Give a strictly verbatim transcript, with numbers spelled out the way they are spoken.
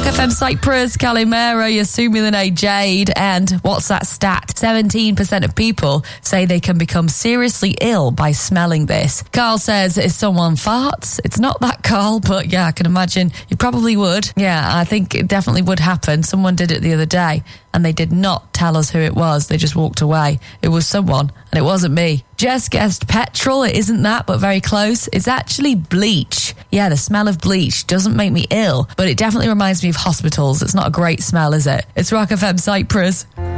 Rock F M Cyprus, Calimero, Yasumilane, Jade, and what's that stat? seventeen percent of people say they can become seriously ill by smelling this. Carl says, if someone farts, it's not that Carl, but yeah, I can imagine you probably would. Yeah, I think it definitely would happen. Someone did it the other day and they did not tell us who it was. They just walked away. It was someone and it wasn't me. Jess guessed petrol. It isn't that, but very close. It's actually bleach. Yeah, the smell of bleach doesn't make me ill, but it definitely reminds me of hospitals. It's not a great smell, is it? It's Rock F M Cyprus.